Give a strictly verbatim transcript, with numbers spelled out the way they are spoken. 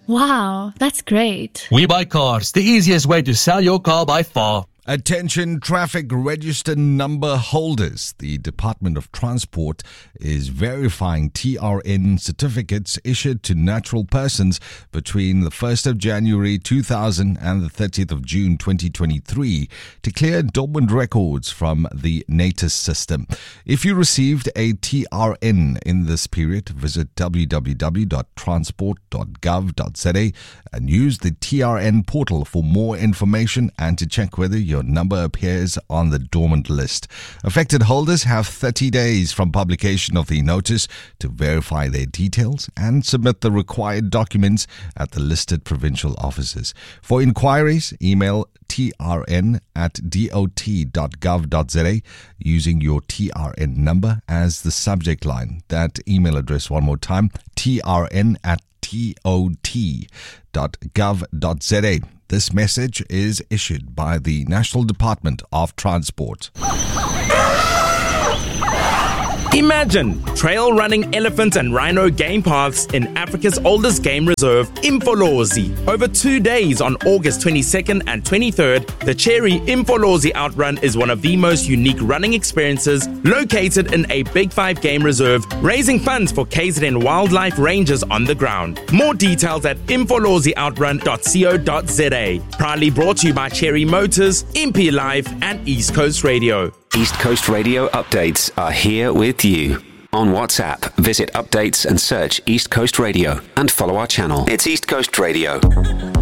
Wow, that's great. We Buy Cars, the easiest way to sell your car by far. Attention traffic register number holders. The Department of Transport is verifying T R N certificates issued to natural persons between the first of January two thousand and the thirtieth of June twenty twenty-three to clear dormant records from the NATIS system. If you received a T R N in this period, visit w w w dot transport dot gov dot z a and use the T R N portal for more information and to check whether you your number appears on the dormant list. Affected holders have thirty days from publication of the notice to verify their details and submit the required documents at the listed provincial offices. For inquiries, email T R N at dot dot gov dot z a using your T R N number as the subject line. That email address one more time, T R N at dot dot gov dot z a. This message is issued by the National Department of Transport. Imagine trail running elephant and rhino game paths in Africa's oldest game reserve, Imfolozi. Over two days on August twenty-second and twenty-third, the Cherry Imfolozi Outrun is one of the most unique running experiences located in a Big Five game reserve, raising funds for K Z N wildlife rangers on the ground. More details at imfolozi outrun dot co dot z a. Proudly brought to you by Cherry Motors, M P Live and East Coast Radio. East Coast Radio updates are here with you. On WhatsApp, visit updates and search East Coast Radio and follow our channel. It's East Coast Radio.